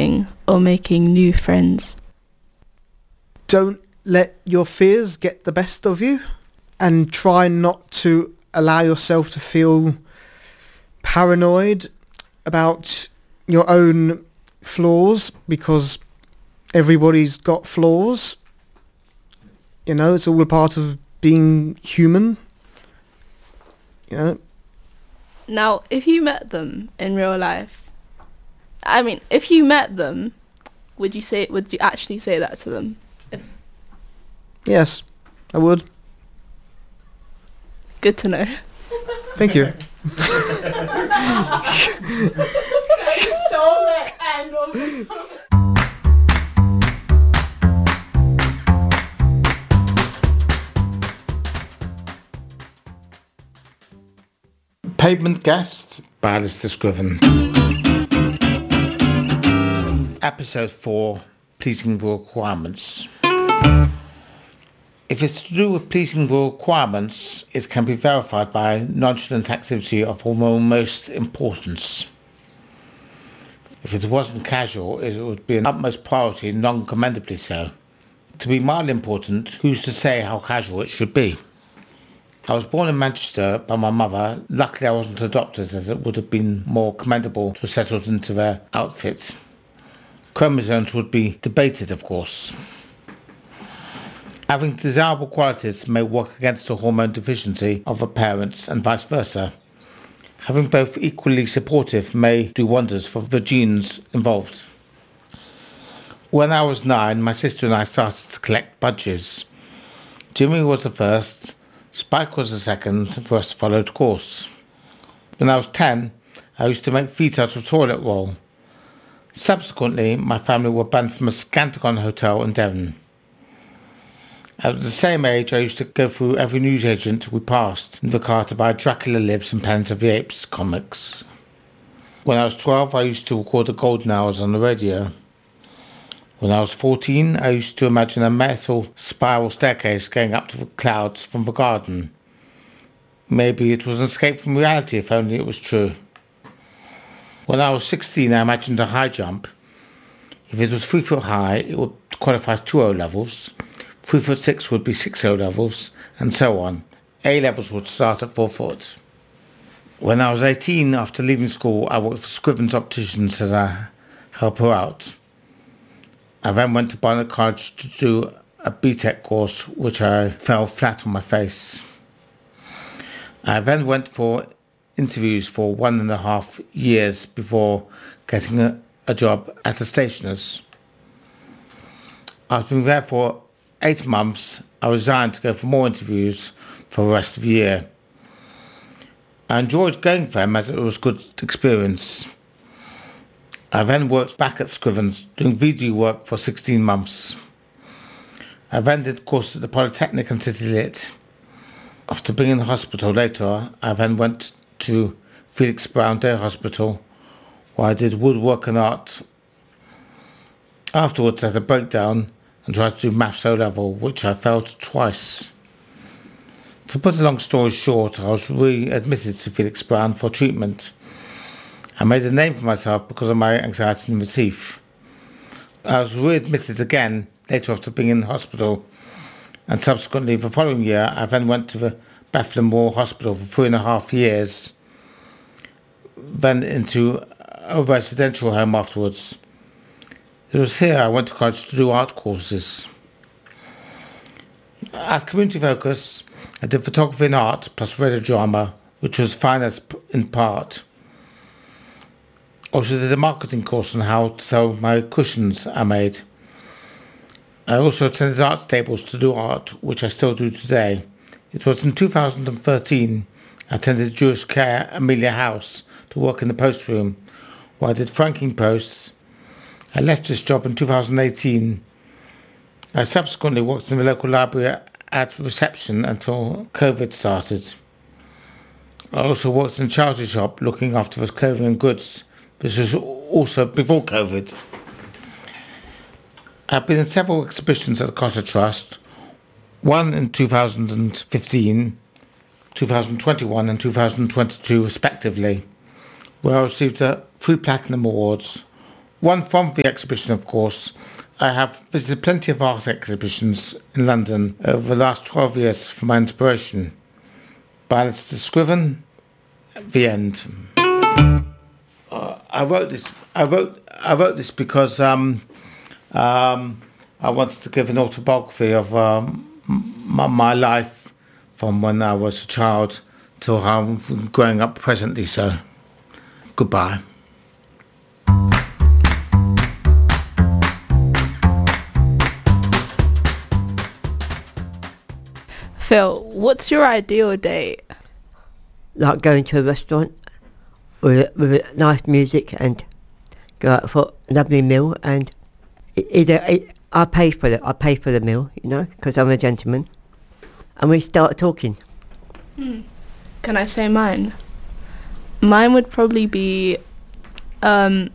meeting or making new friends. Don't let your fears get the best of you, and try not to allow yourself to feel paranoid about your own flaws, because everybody's got flaws. You know, it's all a part of being human. You know. Now, if you met them in real life, if you met them, would you actually say that to them? Yes, I would. Good to know. Thank you. Pavement Guest by Alistair Scriven. Episode 4, Pleasing Requirements. If it's to do with pleasing requirements, it can be verified by nonchalant activity of almost importance. If it wasn't casual, it would be an utmost priority, non-commendably so. To be mildly important, who's to say how casual it should be? I was born in Manchester by my mother. Luckily I wasn't adopted, as it would have been more commendable to have settled into their outfit. Chromosomes would be debated, of course. Having desirable qualities may work against the hormone deficiency of the parents and vice versa. Having both equally supportive may do wonders for the genes involved. When I was 9, my sister and I started to collect budgies. Jimmy was the first, Spike was the second, the rest followed course. When I was 10, I used to make feet out of toilet roll. Subsequently, my family were banned from a Scanticon hotel in Devon. At the same age, I used to go through every newsagent we passed in the car to buy Dracula Lives and Planet of the Apes comics. When I was 12, I used to record the golden hours on the radio. When I was 14, I used to imagine a metal spiral staircase going up to the clouds from the garden. Maybe it was an escape from reality, if only it was true. When I was 16, I imagined a high jump. If it was 3 foot high, it would qualify as 2 O-levels. 3 foot 6 would be 6 O-levels, and so on. A-levels would start at 4 foot. When I was 18, after leaving school, I worked for Scriven's Opticians as a helper out. I then went to Barnet College to do a BTEC course, which I fell flat on my face. I then went for interviews for 1.5 years before getting a job at a stationer's. After being there for 8 months, I resigned to go for more interviews for the rest of the year. I enjoyed going for them as it was a good experience. I then worked back at Scriven's doing video work for 16 months. I then did courses at the Polytechnic and City Lit. After being in the hospital later, I then went to Felix Brown Day Hospital, where I did woodwork and art. Afterwards I had a breakdown and tried to do Maths O-level, which I failed twice. To put a long story short, I was readmitted to Felix Brown for treatment. I made a name for myself because of my anxiety in the teeth. I was readmitted again later after being in hospital, and subsequently the following year I then went to the Bethlem Royal Hospital for 3.5 years, then into a residential home afterwards. It was here I went to college to do art courses. At Community Focus, I did photography and art plus radio drama, which was finance in part. Also did a marketing course on how to sell my cushions I made. I also attended art tables to do art, which I still do today. It was in 2013 I attended Jewish Care Amelia House to work in the post room, where I did franking posts. I left this job in 2018. I subsequently worked in the local library at reception until COVID started. I also worked in a charity shop looking after the clothing and goods. This was also before COVID. I've been in several exhibitions at the Costa Trust, one in 2015, 2021 and 2022 respectively, where I received 3 Platinum Awards, One from the exhibition, of course. I have visited plenty of art exhibitions in London over the last 12 years for my inspiration. By Alistair Scriven, The End. I wrote this because I wanted to give an autobiography of my life from when I was a child till how I'm growing up presently. So, goodbye. Phil, what's your ideal date? Like going to a restaurant with nice music and go out for a lovely meal, and I pay for the meal, you know, because I'm a gentleman, and we start talking. Can I say mine? Mine would probably be a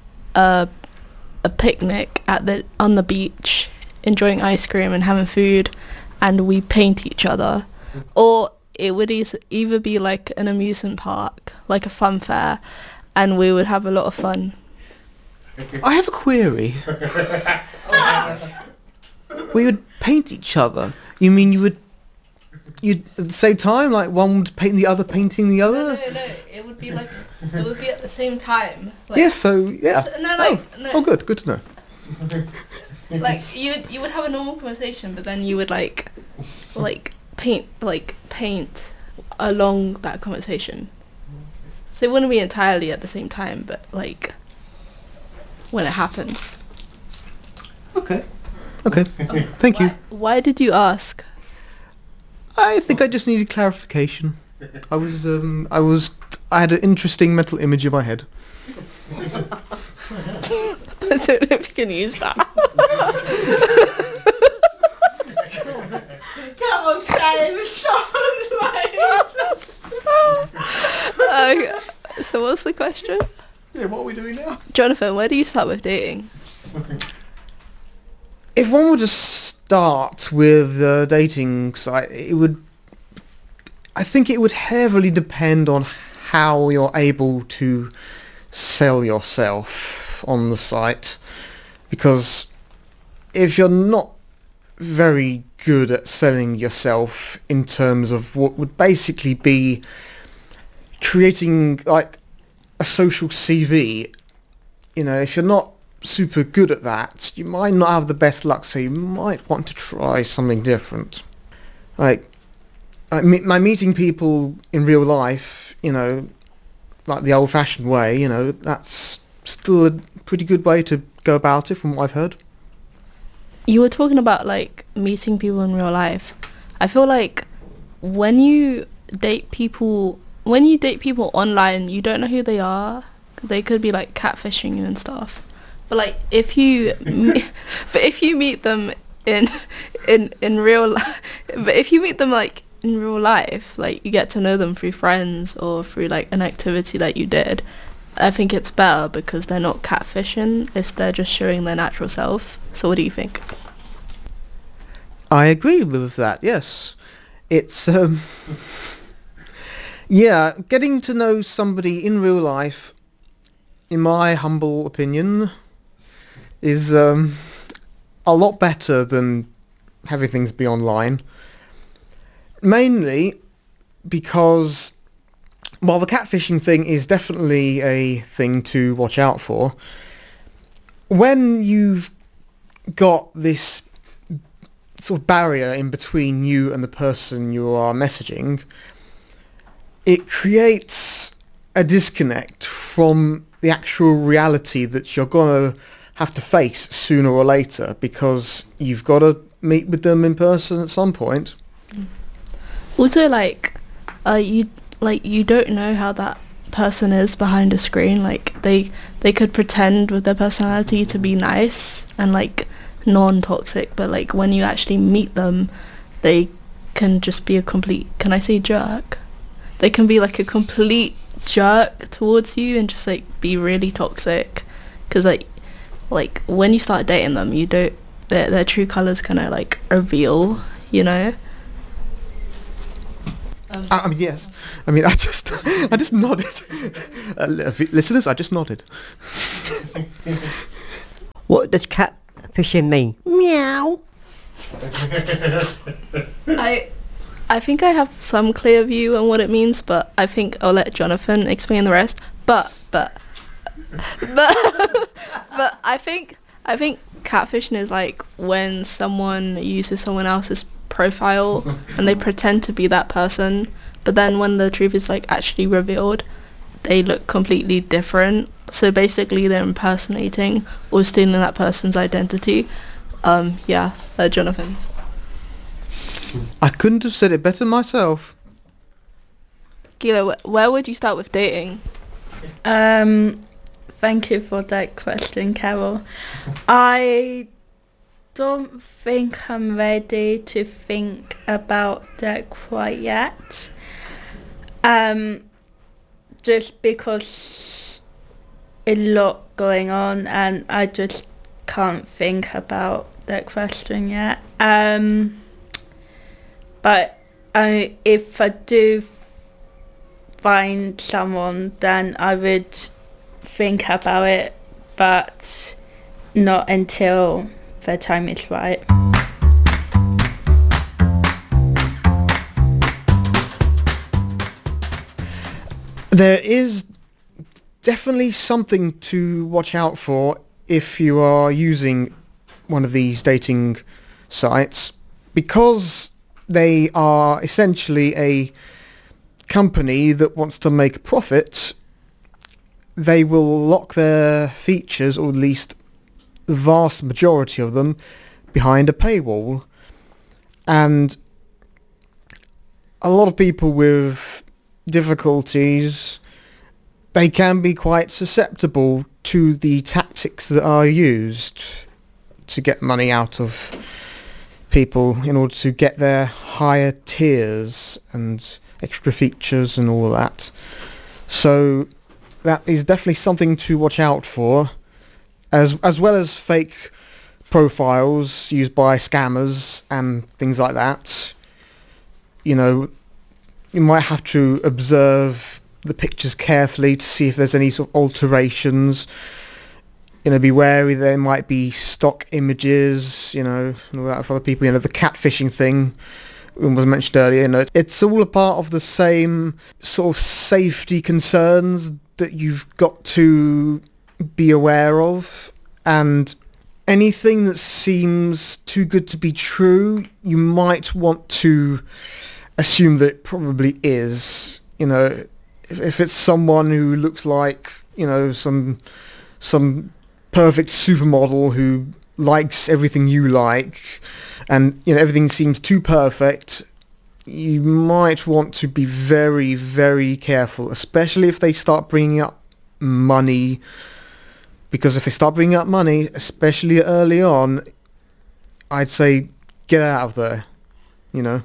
picnic on the beach, enjoying ice cream and having food, and we paint each other. Or it would either be like an amusement park, like a fun fair, and we would have a lot of fun. I have a query. We would paint each other. You mean you'd at the same time, like one would paint the other painting the other? No, it would be at the same time. Like, Yeah, no. Oh, good to know. Like you would have a normal conversation, but then you would like paint along that conversation. So it wouldn't be entirely at the same time, but like when it happens. Okay. Thank you. Why did you ask? I think I just needed clarification. I had an interesting mental image in my head. I don't know if you can use that. Come on, so what's the question? Yeah, what are we doing now? Jonathan, where do you start with dating? If one were to start with a dating site, I think it would heavily depend on how you're able to sell yourself on the site. Because if you're not very good at selling yourself in terms of what would basically be creating like a social CV, you know, if you're not super good at that, you might not have the best luck, so you might want to try something different. Like meeting people in real life, you know, like the old-fashioned way, you know, that's still a pretty good way to go about it from what I've heard. You were talking about like meeting people in real life. I feel like when you date people online, you don't know who they are. They could be like catfishing you and stuff. But like if you meet them in real life, but if you meet them like in real life, like you get to know them through friends or through like an activity that you did, I think it's better because they're not catfishing, they're just showing their natural self. So what do you think? I agree with that, yes. It's yeah, getting to know somebody in real life, in my humble opinion, is a lot better than having things be online. Mainly because while the catfishing thing is definitely a thing to watch out for, when you've got this sort of barrier in between you and the person you are messaging, it creates a disconnect from the actual reality that you're going to have to face sooner or later, because you've got to meet with them in person at some point. Also, you don't know how that person is behind a screen. Like they could pretend with their personality to be nice and like non-toxic, but like when you actually meet them, they can just be a complete, can I say jerk? They can be like a complete jerk towards you and just like be really toxic, because like when you start dating them, you don't, their true colors kind of like reveal, you know. I mean, yes. I mean, I just nodded. Listeners, I just nodded. What does catfishing mean? Meow. I think I have some clear view on what it means, but I think I'll let Jonathan explain the rest. But I think catfishing is like when someone uses someone else's profile and they pretend to be that person, but then when the truth is like actually revealed, they look completely different. So basically they're impersonating or stealing that person's identity. Jonathan. I couldn't have said it better myself. Gila, where would you start with dating? Thank you for that question, Carol. I don't think I'm ready to think about that quite yet. Just because a lot going on and I just can't think about that question yet. But if I do find someone, then I would think about it, but not until the time is right. There is definitely something to watch out for if you are using one of these dating sites, because they are essentially a company that wants to make a profit. They will lock their features, or at least the vast majority of them, behind a paywall. And a lot of people with difficulties, they can be quite susceptible to the tactics that are used to get money out of people in order to get their higher tiers and extra features and all that. So that is definitely something to watch out for, as well as fake profiles used by scammers and things like that. You know, you might have to observe the pictures carefully to see if there's any sort of alterations. You know, be wary there might be stock images, you know, and all that for other people. You know, the catfishing thing was mentioned earlier. You know, it's all a part of the same sort of safety concerns that you've got to be aware of. And anything that seems too good to be true, you might want to assume that it probably is. You know, if it's someone who looks like, you know, some perfect supermodel who likes everything you like, and you know everything seems too perfect, you might want to be very, very careful, especially if they start bringing up money. Because if they start bringing up money, especially early on, I'd say get out of there, you know.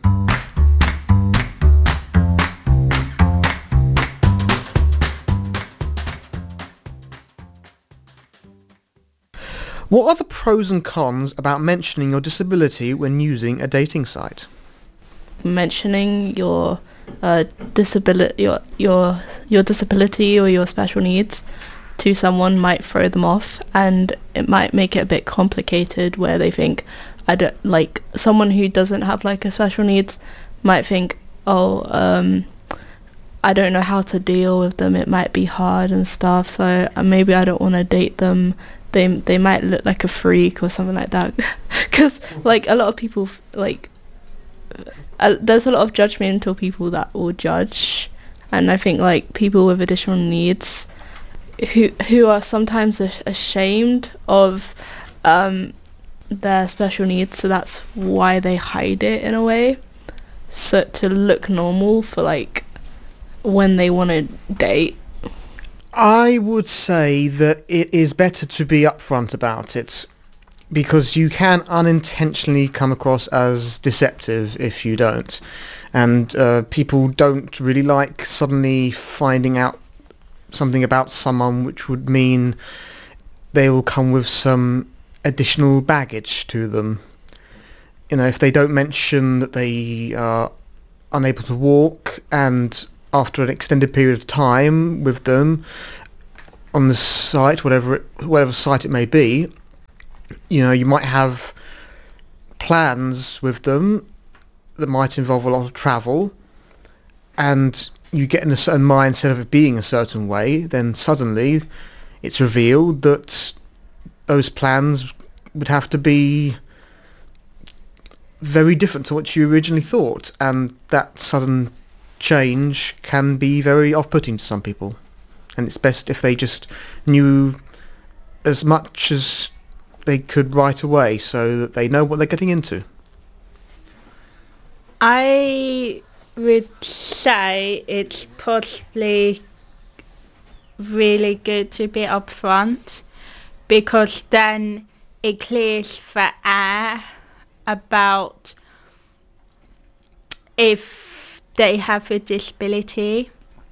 What are the pros and cons about mentioning your disability when using a dating site? Mentioning your disability, your disability or your special needs to someone might throw them off, and it might make it a bit complicated where they think, I don't, like someone who doesn't have like a special needs might think, I don't know how to deal with them, it might be hard and stuff, so maybe I don't want to date them. They might look like a freak or something like that. Because like a lot of people like there's a lot of judgmental people that will judge, and I think like people with additional needs who are sometimes ashamed of their special needs, so that's why they hide it in a way, so to look normal for like when they want to date. I would say that it is better to be upfront about it, because you can unintentionally come across as deceptive if you don't, and people don't really like suddenly finding out something about someone which would mean they will come with some additional baggage to them. You know, if they don't mention that they are unable to walk, and after an extended period of time with them, on the site, whatever site it may be, you know, you might have plans with them that might involve a lot of travel, and you get in a certain mindset of it being a certain way, then suddenly it's revealed that those plans would have to be very different to what you originally thought, and that sudden change can be very off-putting to some people, and it's best if they just knew as much as they could right away so that they know what they're getting into. I would say it's possibly really good to be upfront, because then it clears the air about if they have a disability.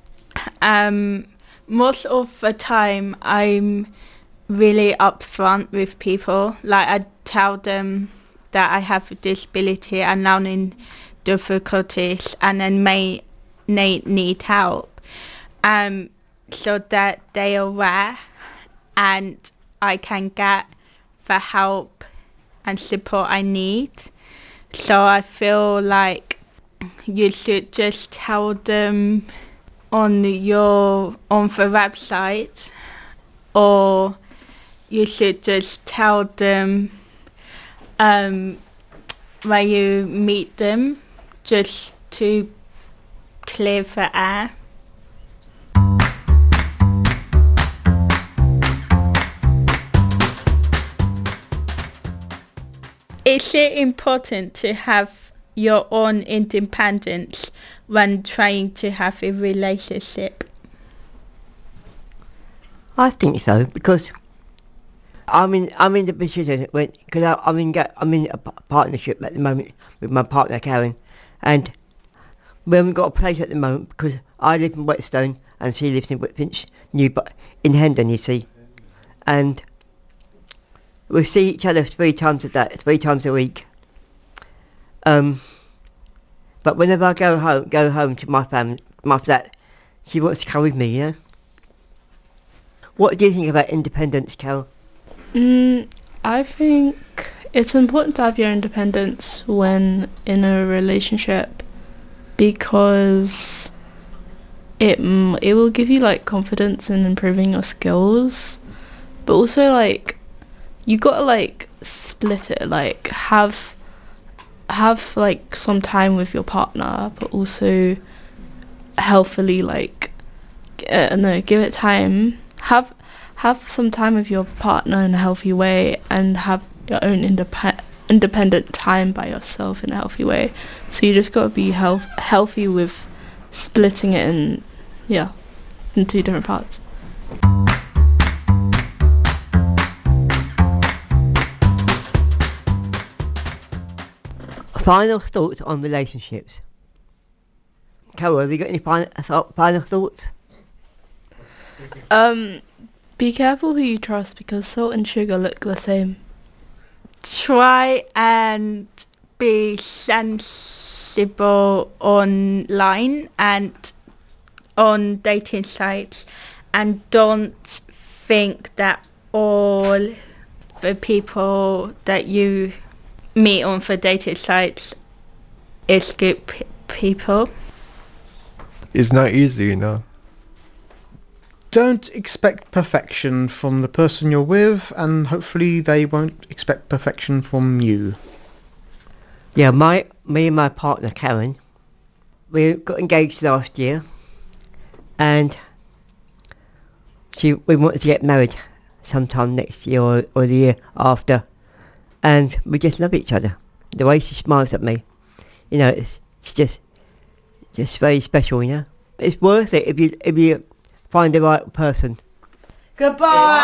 Most of the time I'm really upfront with people. Like, I tell them that I have a disability and learning difficulties, and then may need help, so that they are aware and I can get the help and support I need. So I feel like you should just tell them on the website, or you should just tell them when you meet them, just to clear the air. Is it important to have your own independence when trying to have a relationship? I think so, because I'm in the position because I'm in a partnership at the moment with my partner Karen, and we haven't got a place at the moment because I live in Whetstone and she lives in Whitfinch, in Hendon, you see, and we see each other 3 times a week. But whenever I go home to my flat, she wants to come with me, you know. What do you think about independence, Carol? I think it's important to have your independence when in a relationship, because it will give you like confidence in improving your skills, but also like you gotta like split it, like have like some time with your partner, but also healthily like give it time. Have some time with your partner in a healthy way, and have your own independent time by yourself in a healthy way. So you just gotta be healthy with splitting it in 2 different parts. Final thoughts on relationships. Carol, have you got any final thoughts? Be careful who you trust, because salt and sugar look the same. Try and be sensible online and on dating sites, and don't think that all the people that you meet on the dating sites is good people. It's not easy, you know. Don't expect perfection from the person you're with, and hopefully they won't expect perfection from you. Yeah, me and my partner Karen, we got engaged last year, and we wanted to get married sometime next year or the year after, and we just love each other. The way she smiles at me, you know, it's just very special, you know. It's worth it if you find the right person. Goodbye.